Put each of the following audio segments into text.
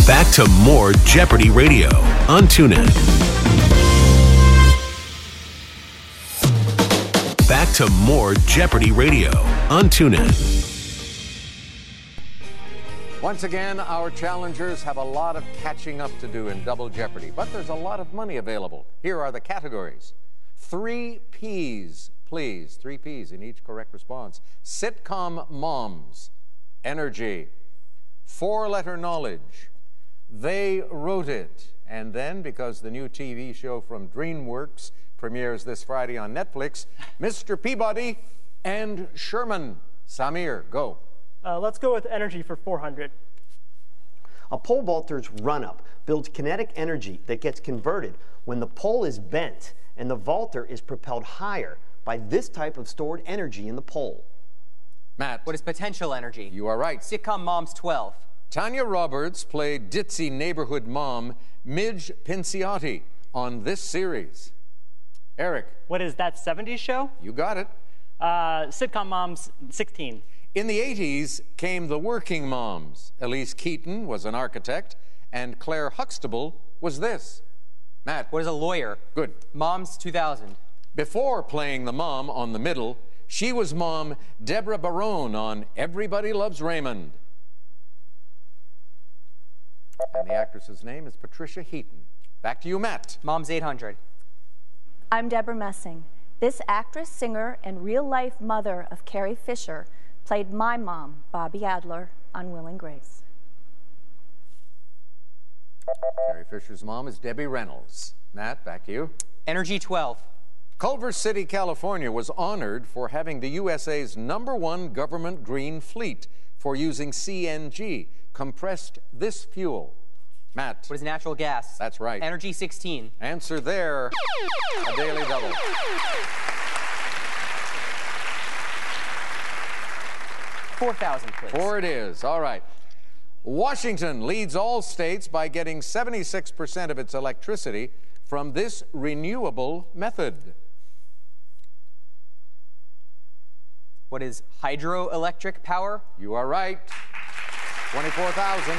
Back to more Jeopardy Radio on TuneIn. Back to more Jeopardy Radio on TuneIn. Once again, our challengers have a lot of catching up to do in Double Jeopardy, but there's a lot of money available. Here are the categories. 3 Ps, please. 3 Ps in each correct response. Sitcom moms. Energy. 4-letter knowledge. They wrote it. And then, because the new TV show from DreamWorks premieres this Friday on Netflix, Mr. Peabody and Sherman. Samir, go. Let's go with energy for 400. A pole vaulter's run-up builds kinetic energy that gets converted when the pole is bent and the vaulter is propelled higher by this type of stored energy in the pole. Matt. What is potential energy? You are right. Sitcom Moms 12. Tanya Roberts played ditzy neighborhood mom Midge Pinciotti on this series. Eric. What is that 70s show? You got it. Sitcom Moms 16. In the 80s came the working moms. Elise Keaton was an architect, and Claire Huxtable was this. Matt. What is a lawyer? Good. Moms 2000. Before playing the mom on The Middle, she was mom Deborah Barone on Everybody Loves Raymond. And the actress's name is Patricia Heaton. Back to you, Matt. Moms 800. I'm Deborah Messing. This actress, singer, and real-life mother of Carrie Fisher played my mom, Bobby Adler, on Will and Grace. Carrie Fisher's mom is Debbie Reynolds. Matt, back to you. Energy 12. Culver City, California was honored for having the USA's #1 government green fleet for using CNG, compressed this fuel. Matt. What is natural gas? That's right. Energy 16. Answer there, a daily double. 4,000, please. 4 it is. All right. Washington leads all states by getting 76% of its electricity from this renewable method. What is hydroelectric power? You are right. 24,000.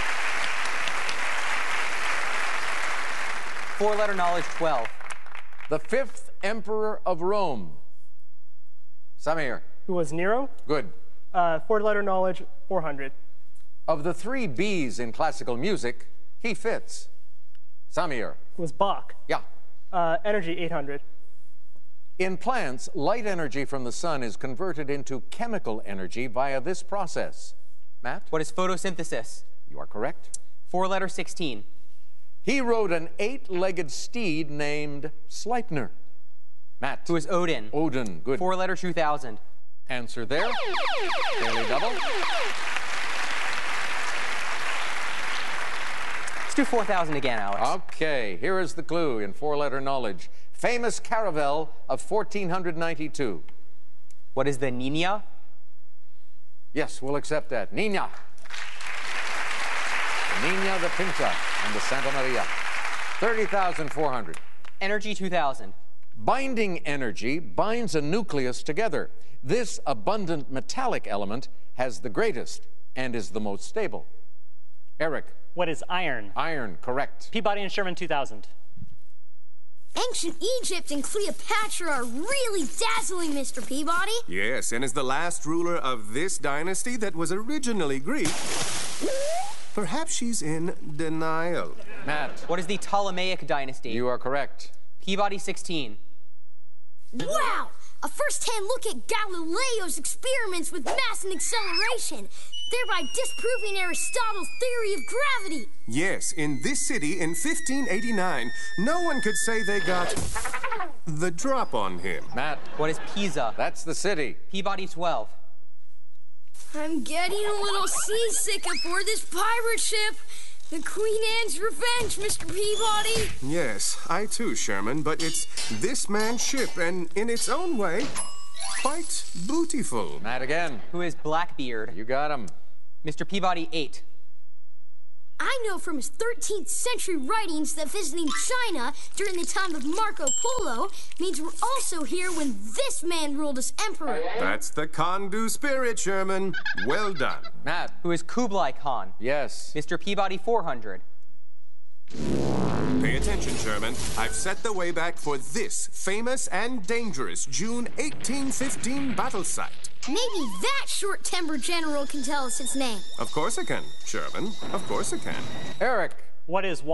4-letter knowledge 12. The 5th emperor of Rome. Samir. Who was Nero? Good. 4-letter knowledge 400. Of the 3 B's in classical music, he fits. Samir. Who was Bach? Yeah. Energy 800. In plants, light energy from the sun is converted into chemical energy via this process. Matt? What is photosynthesis? You are correct. 4-letter 16. He rode an 8-legged steed named Sleipnir. Matt? Who is Odin? Odin, good. 4-letter 2000. Answer there. Daily double. Let's do 4,000 again, Alex. Okay, here is the clue in 4-letter knowledge. Famous caravel of 1492. What is the Nina? Yes, we'll accept that. Nina. Nina the Pinta and the Santa Maria. 30,400. Energy 2000. Binding energy binds a nucleus together. This abundant metallic element has the greatest and is the most stable. Eric. What is iron? Iron, correct. Peabody and Sherman 2000. Ancient Egypt and Cleopatra are really dazzling, Mr. Peabody. Yes, and as the last ruler of this dynasty that was originally Greek, perhaps she's in denial. Matt. What is the Ptolemaic dynasty? You are correct. Peabody 16. Wow! A first-hand look at Galileo's experiments with mass and acceleration, thereby disproving Aristotle's theory of gravity. Yes, in this city in 1589, no one could say they got the drop on him. Matt. What is Pisa? That's the city. Peabody 12. I'm getting a little seasick aboard this pirate ship. The Queen Anne's Revenge, Mr. Peabody. Yes, I too, Sherman, but it's this man's ship, and in its own way, quite beautiful. Matt again. Who is Blackbeard? You got him. Mr. Peabody 8. I know from his 13th century writings that visiting China during the time of Marco Polo means we're also here when this man ruled as emperor. That's the can-do spirit, Sherman. Well done. Matt. Who is Kublai Khan? Yes. Mr. Peabody 400. Pay attention, Sherman. I've set the way back for this famous and dangerous June 1815 battle site. Maybe that short-tempered general can tell us its name. Of course I can, Sherman. Of course I can. Eric. What is